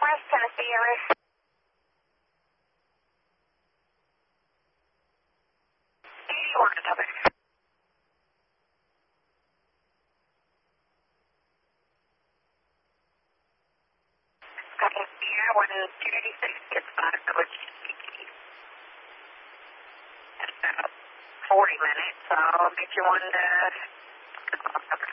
West Tennessee area. 81 another. Okay, Sierra 1286 gets back to it. That's about 40 minutes, so I'll get you one,